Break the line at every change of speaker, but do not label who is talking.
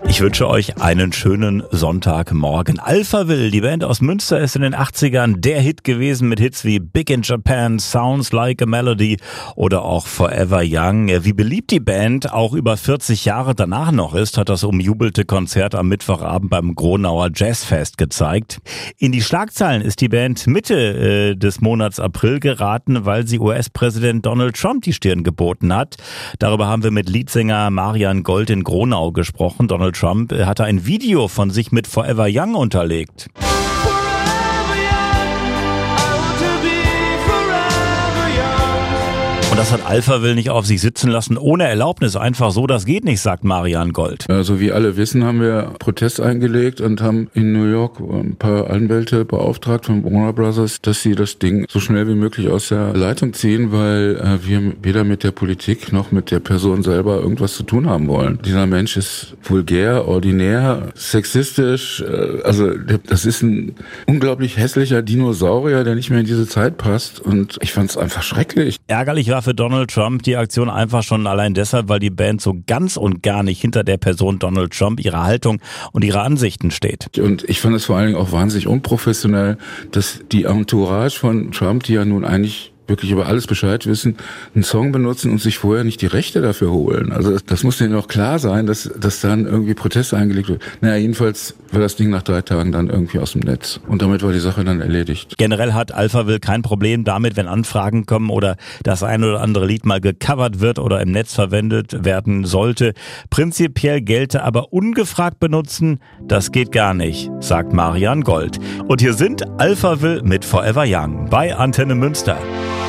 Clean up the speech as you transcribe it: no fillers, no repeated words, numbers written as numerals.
Ich wünsche euch einen schönen Sonntagmorgen. Alphaville, die Band aus Münster, ist in den 80ern der Hit gewesen mit Hits wie Big in Japan, Sounds Like a Melody oder auch Forever Young. Wie beliebt die Band auch über 40 Jahre danach noch ist, hat das umjubelte Konzert am Mittwochabend beim Gronauer Jazzfest gezeigt. In die Schlagzeilen ist die Band Mitte des Monats April geraten, weil sie US-Präsident Donald Trump die Stirn geboten hat. Darüber haben wir mit Leadsänger Marian Gold in Gronau gesprochen. Donald Trump hatte ein Video von sich mit Forever Young unterlegt. Und das hat Alphaville nicht auf sich sitzen lassen, ohne Erlaubnis. Einfach so, das geht nicht, sagt Marian Gold.
Also wie alle wissen, haben wir Protest eingelegt und haben in New York ein paar Anwälte beauftragt von Warner Brothers, dass sie das Ding so schnell wie möglich aus der Leitung ziehen, weil wir weder mit der Politik noch mit der Person selber irgendwas zu tun haben wollen. Dieser Mensch ist vulgär, ordinär, sexistisch. Also das ist ein unglaublich hässlicher Dinosaurier, der nicht mehr in diese Zeit passt. Und ich fand es einfach schrecklich.
Ärgerlich war für Donald Trump die Aktion einfach schon allein deshalb, weil die Band so ganz und gar nicht hinter der Person Donald Trump, ihrer Haltung und ihrer Ansichten steht.
Und ich fand es vor allen Dingen auch wahnsinnig unprofessionell, dass die Entourage von Trump, die ja nun eigentlich wirklich über alles Bescheid wissen, einen Song benutzen und sich vorher nicht die Rechte dafür holen. Also das muss denen auch klar sein, dass dann irgendwie Proteste eingelegt wird. Naja, jedenfalls war das Ding nach 3 Tagen dann irgendwie aus dem Netz. Und damit war die Sache dann erledigt.
Generell hat Alphaville kein Problem damit, wenn Anfragen kommen oder das ein oder andere Lied mal gecovert wird oder im Netz verwendet werden sollte. Prinzipiell gelte aber ungefragt benutzen, das geht gar nicht, sagt Marian Gold. Und hier sind Alphaville mit Forever Young bei Antenne Münster.